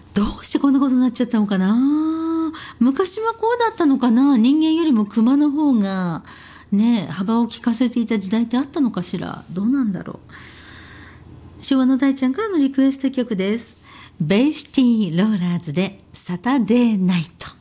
どうしてこんなことになっちゃったのかな。昔はこうだったのかな。人間よりも熊の方がね、幅を利かせていた時代ってあったのかしら。どうなんだろう。昭和の大ちゃんからのリクエスト曲です。ベイシティローラーズでサタデーナイト。